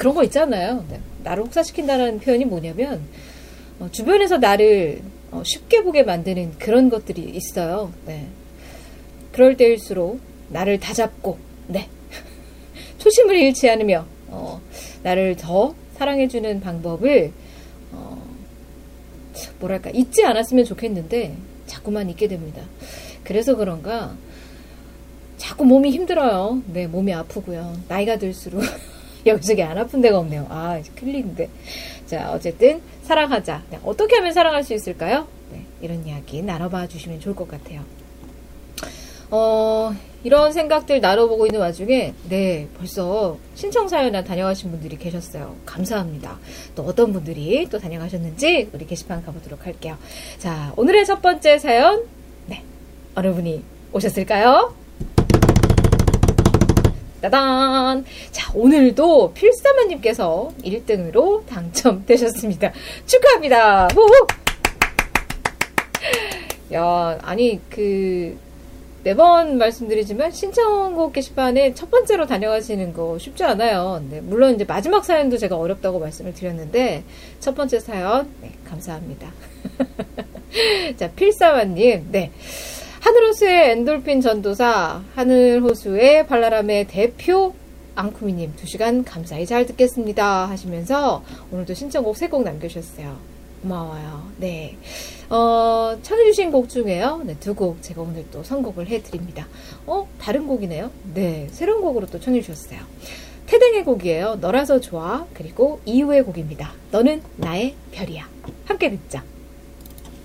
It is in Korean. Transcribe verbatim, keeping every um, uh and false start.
그런 거 있잖아요. 네. 나를 혹사시킨다는 표현이 뭐냐면 어, 주변에서 나를 어, 쉽게 보게 만드는 그런 것들이 있어요. 네. 그럴 때일수록 나를 다잡고 네. 초심을 잃지 않으며 어, 나를 더 사랑해주는 방법을 어, 뭐랄까 잊지 않았으면 좋겠는데 자꾸만 잊게 됩니다. 그래서 그런가 자꾸 몸이 힘들어요. 네, 몸이 아프고요. 나이가 들수록 여기저기 안 아픈 데가 없네요. 아, 이제 큰일인데. 자, 어쨌든 사랑하자. 네, 어떻게 하면 사랑할 수 있을까요? 네, 이런 이야기 나눠봐 주시면 좋을 것 같아요. 어, 이런 생각들 나눠보고 있는 와중에 네, 벌써 신청 사연이나 다녀가신 분들이 계셨어요. 감사합니다. 또 어떤 분들이 또 다녀가셨는지 우리 게시판 가보도록 할게요. 자, 오늘의 첫 번째 사연 네, 어느 분이 오셨을까요? 따단! 자, 오늘도 필사마님께서 일 등으로 당첨되셨습니다. 축하합니다! 호호! 야, 아니, 그, 매번 말씀드리지만 신청곡 게시판에 첫 번째로 다녀가시는 거 쉽지 않아요. 네, 물론 이제 마지막 사연도 제가 어렵다고 말씀을 드렸는데, 첫 번째 사연, 네, 감사합니다. 자, 필사마님, 네. 하늘호수의 엔돌핀 전도사, 하늘호수의 발랄함의 대표 앙쿠미님 두 시간 감사히 잘 듣겠습니다 하시면서 오늘도 신청곡 세 곡 남겨주셨어요. 고마워요. 네, 어, 청해주신 곡 중에요. 네, 두 곡 제가 오늘 또 선곡을 해드립니다. 어? 다른 곡이네요. 네, 새로운 곡으로 또 청해주셨어요. 태댕의 곡이에요. 너라서 좋아. 그리고 이후의 곡입니다. 너는 나의 별이야. 함께 듣자.